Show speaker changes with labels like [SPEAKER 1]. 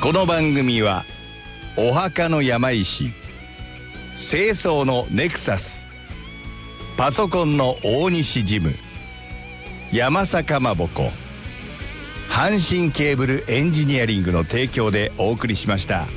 [SPEAKER 1] この番組はお墓の山石、清掃のネクサス、パソコンの大西ジム、山坂まぼこ、阪神ケーブルエンジニアリングの提供でお送りしました。